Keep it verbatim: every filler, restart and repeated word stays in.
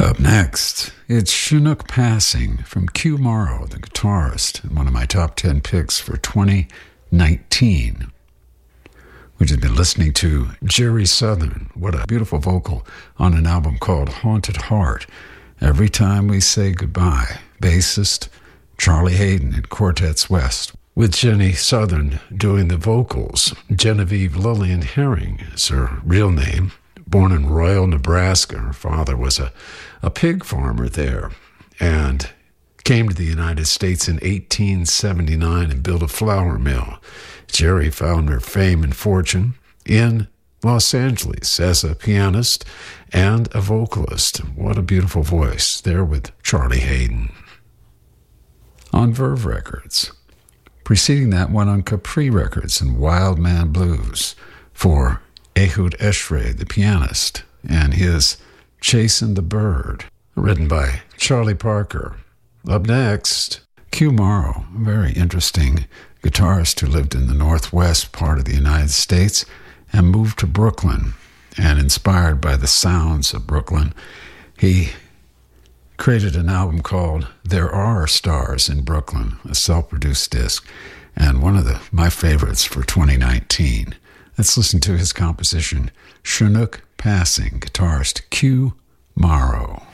Up next, it's Chinook Passing from Q Morrow, the guitarist, and one of my top ten picks for twenty nineteen. We just been listening to Jerry Southern. What a beautiful vocal on an album called Haunted Heart. Every Time We Say Goodbye, bassist Charlie Hayden at Quartets West, with Jenny Southern doing the vocals. Genevieve Lillian Herring is her real name. Born in Royal, Nebraska, her father was a, a pig farmer there and came to the United States in eighteen seventy-nine and built a flour mill. Jerry found her fame and fortune in Los Angeles as a pianist and a vocalist. What a beautiful voice there with Charlie Hayden. On Verve Records. Preceding that one on Capri Records and Wild Man Blues for Ehud Eshray, the pianist, and his Chasing the Bird, written by Charlie Parker. Up next, Q Morrow, a very interesting guitarist who lived in the northwest part of the United States and moved to Brooklyn. And inspired by the sounds of Brooklyn, he created an album called There Are Stars in Brooklyn, a self-produced disc, and one of the my favorites for twenty nineteen. Let's listen to his composition, Chinook Passing, guitarist Q Morrow.